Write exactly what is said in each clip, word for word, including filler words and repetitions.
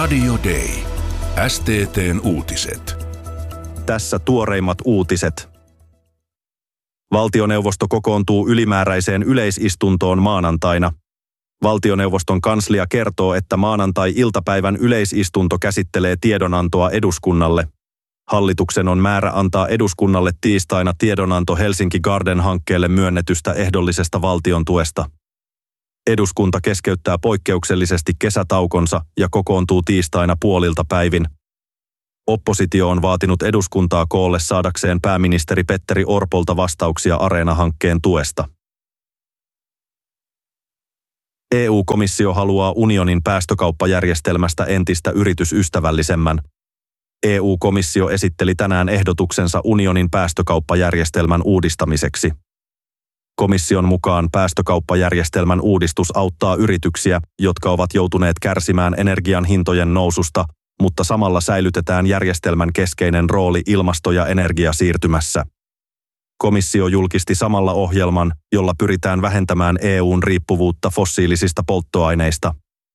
Radio Day. S T T:n uutiset. Tässä tuoreimmat uutiset. Valtioneuvosto kokoontuu ylimääräiseen yleisistuntoon maanantaina. Valtioneuvoston kanslia kertoo, että maanantai-iltapäivän yleisistunto käsittelee tiedonantoa eduskunnalle. Hallituksen on määrä antaa eduskunnalle tiistaina tiedonanto Helsinki Garden-hankkeelle myönnetystä ehdollisesta valtion tuesta. Eduskunta keskeyttää poikkeuksellisesti kesätaukonsa ja kokoontuu tiistaina puolilta päivin. Oppositio on vaatinut eduskuntaa koolle saadakseen pääministeri Petteri Orpolta vastauksia Areena-hankkeen tuesta. E U-komissio haluaa unionin päästökauppajärjestelmästä entistä yritysystävällisemmän. E U-komissio esitteli tänään ehdotuksensa unionin päästökauppajärjestelmän uudistamiseksi. Komission mukaan päästökauppajärjestelmän uudistus auttaa yrityksiä, jotka ovat joutuneet kärsimään energian hintojen noususta, mutta samalla säilytetään järjestelmän keskeinen rooli ilmasto- ja energiasiirtymässä. Komissio julkisti samalla ohjelman, jolla pyritään vähentämään E U:n riippuvuutta fossiilisista polttoaineista.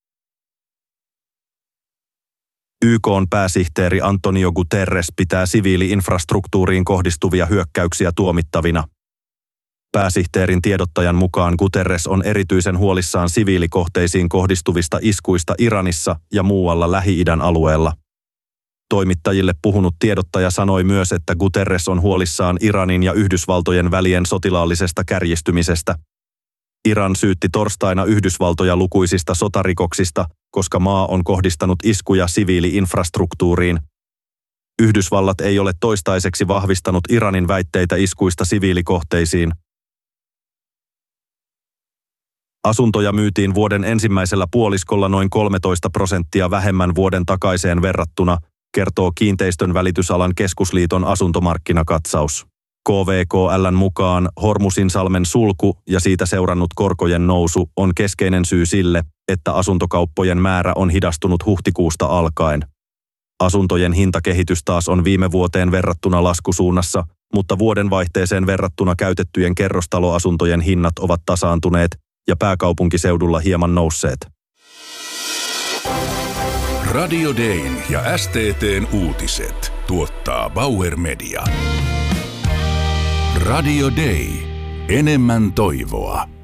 Y K:n pääsihteeri Antonio Guterres pitää siviili-infrastruktuuriin kohdistuvia hyökkäyksiä tuomittavina. Pääsihteerin tiedottajan mukaan Guterres on erityisen huolissaan siviilikohteisiin kohdistuvista iskuista Iranissa ja muualla Lähi-idän alueella. Toimittajille puhunut tiedottaja sanoi myös, että Guterres on huolissaan Iranin ja Yhdysvaltojen välien sotilaallisesta kärjistymisestä. Iran syytti torstaina Yhdysvaltoja lukuisista sotarikoksista, koska maa on kohdistanut iskuja siviili-infrastruktuuriin. Yhdysvallat ei ole toistaiseksi vahvistanut Iranin väitteitä iskuista siviilikohteisiin. Asuntoja myytiin vuoden ensimmäisellä puoliskolla noin kolmetoista prosenttia vähemmän vuoden takaiseen verrattuna, kertoo Kiinteistön välitysalan keskusliiton asuntomarkkinakatsaus. K V K L:n mukaan Hormusinsalmen sulku ja siitä seurannut korkojen nousu on keskeinen syy sille, että asuntokauppojen määrä on hidastunut huhtikuusta alkaen. Asuntojen hintakehitys taas on viime vuoteen verrattuna laskusuunnassa, mutta vuodenvaihteeseen verrattuna käytettyjen kerrostaloasuntojen hinnat ovat tasaantuneet ja pääkaupunkiseudulla hieman nousseet. Radio Dayn ja S T T:n uutiset tuottaa Bauer Media. Radio Day. Enemmän toivoa.